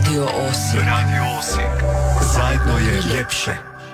Radio Osijek. Radio Osijek. Zajedno je ljepše.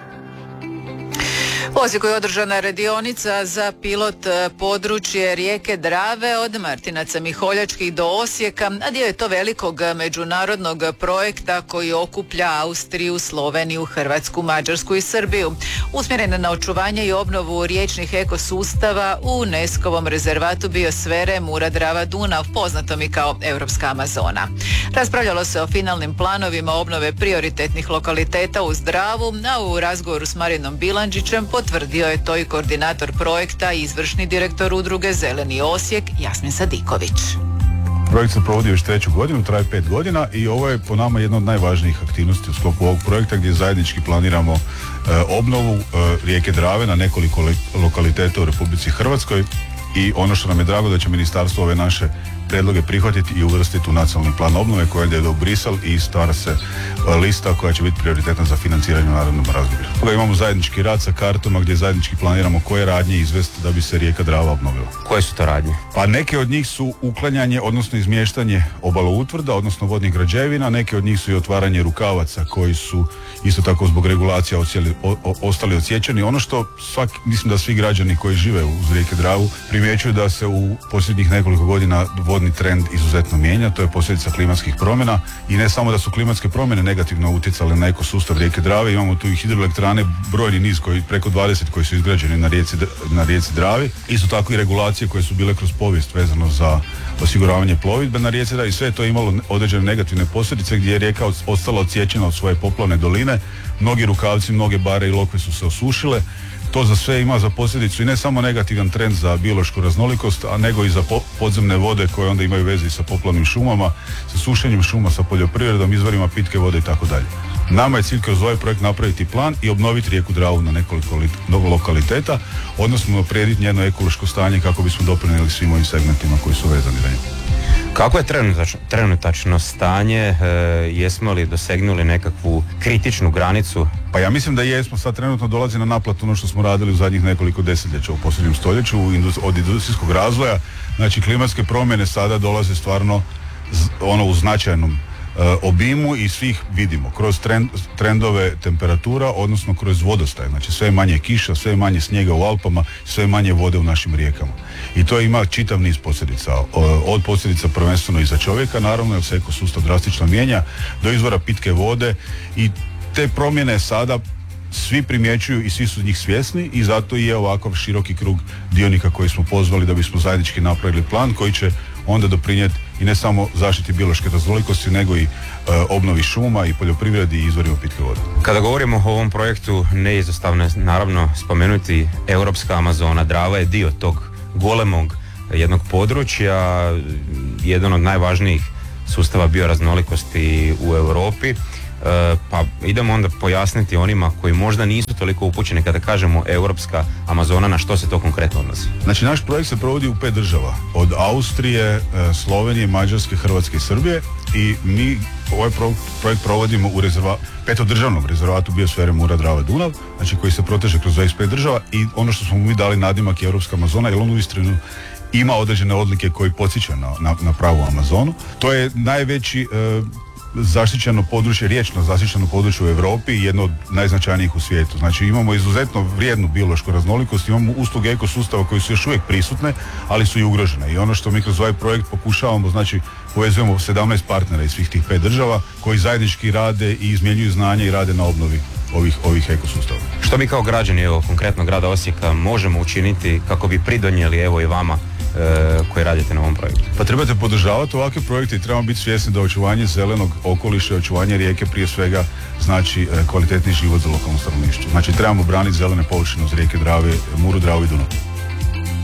U Osijeku je održana radionica za pilot područje rijeke Drave od Martinaca Miholjačkih do Osijeka, a dio je to velikog međunarodnog projekta koji okuplja Austriju, Sloveniju, Hrvatsku, Mađarsku i Srbiju. Usmjeren na očuvanje i obnovu riječnih ekosustava u UNESCO-vom rezervatu biosfere Mura-Drava-Dunav, poznatom i kao Europska Amazona. Raspravljalo se o finalnim planovima obnove prioritetnih lokaliteta uz Dravu, a u razgovoru s Marinom Bilandžićem potvrdio je to i koordinator projekta i izvršni direktor udruge Zeleni Osijek Jasmin Sadiković. Projekt se provodi već 3. godinu, traje 5 godina i ovo je po nama jedna od najvažnijih aktivnosti u sklopu ovog projekta gdje zajednički planiramo obnovu rijeke Drave na nekoliko lokaliteta u Republici Hrvatskoj i ono što nam je drago da će ministarstvo ove naše predloge prihvatiti i uvrstiti u nacionalni plan obnove koji ide u Brisel i stvara se lista koja će biti prioritetna za financiranje u narednom razdoblju. Imamo zajednički rad sa kartama gdje zajednički planiramo koje radnje izvesti da bi se rijeka Drava obnovila. Koje su to radnje? Pa neke od njih su uklanjanje, odnosno izmještanje obaloutvrda, odnosno vodnih građevina, neke od njih su i otvaranje rukavaca koji su isto tako zbog regulacija ostali odsječeni. Ono što mislim da svi građani koji žive uz rijeke Dravu primjećuju da se u posljednjih nekoliko godina vodni trend izuzetno mijenja, to je posljedica klimatskih promjena i ne samo da su klimatske promjene negativno utjecale na ekosustav rijeke Drave, imamo tu i hidroelektrane, brojni niz preko 20 koji su izgrađeni na rijeci Dravi, isto tako i regulacije koje su bile kroz povijest vezano za osiguravanje plovidbe na rijeci Dravi i sve to je imalo određene negativne posljedice gdje je rijeka ostala odsječena od svoje poplavne doline, mnogi rukavci, mnoge bare i lokve su se osušile. To za sve ima za posljedicu i ne samo negativan trend za biološku raznolikost, a nego i za podzemne vode koje onda imaju veze sa poplavnim šumama, sa sušenjem šuma, sa poljoprivredom, izvorima pitke vode i tako dalje. Nama je cilj kroz ovaj projekt napraviti plan i obnoviti rijeku Dravu na nekoliko lokaliteta, odnosno unaprijediti njeno ekološko stanje kako bismo doprinijeli svim ovim segmentima koji su vezani za nje. Kako je trenutačno stanje? Jesmo li dosegnuli nekakvu kritičnu granicu? Pa ja mislim da jesmo, sad trenutno dolazi na naplatu ono što smo radili u zadnjih nekoliko desetljeća u posljednjem stoljeću od industrijskog razvoja. Znači klimatske promjene sada dolaze stvarno u značajnom obimu i svih vidimo kroz trendove temperatura, odnosno kroz vodostaj. Znači sve manje kiša, sve manje snijega u Alpama, sve manje vode u našim rijekama. I to ima čitav niz posljedica. Od posljedica prvenstveno i za čovjeka, naravno, jer se ekosustav drastično mijenja, do izvora pitke vode i te promjene sada svi primjećuju i svi su njih svjesni i zato je ovakav široki krug dionika koji smo pozvali da bismo zajednički napravili plan koji će onda doprinijeti i ne samo zaštiti biološke raznolikosti, nego i obnovi šuma i poljoprivredi i izvorima pitke vode. Kada govorimo o ovom projektu, neizostavno je naravno spomenuti Europska Amazona. Drava je dio tog golemog jednog područja, jedan od najvažnijih sustava bioraznolikosti u Europi. Pa idemo onda pojasniti onima koji možda nisu toliko upućeni kada kažemo Europska Amazona, na što se to konkretno odnosi. Znači naš projekt se provodi u 5 država, od Austrije, Slovenije, Mađarske, Hrvatske i Srbije i mi ovaj projekt provodimo u petodržavnom rezervatu biosfere Mura-Drava-Dunav, znači koji se proteže kroz 25 država i ono što smo mi dali nadimak je Europska Amazona jer on uistinu ima određene odlike koji podsjeća na pravu Amazonu. To je najveći zaštićeno područje, riječno zaštićeno područje u Europi i jedno od najznačajnijih u svijetu. Znači imamo izuzetno vrijednu biološku raznolikost, imamo usluge ekosustava koji su još uvijek prisutne, ali su i ugrožene. I ono što mi kroz ovaj projekt pokušavamo, znači povezujemo 17 partnera iz svih tih 5 država koji zajednički rade i izmjenjuju znanje i rade na obnovi ovih ekosustava. Što mi kao građani, evo konkretno grada Osijeka, možemo učiniti kako bi pridonijeli evo i vama koji radite na ovom projektu? Pa trebate podržavati ovakve projekte i trebamo biti svjesni da očuvanje zelenog okoliša i očuvanje rijeke prije svega znači kvalitetni život za lokalno stanovništvo. Znači trebamo braniti zelene površine uz rijeke Drave, Muru, Dravu i Dunav.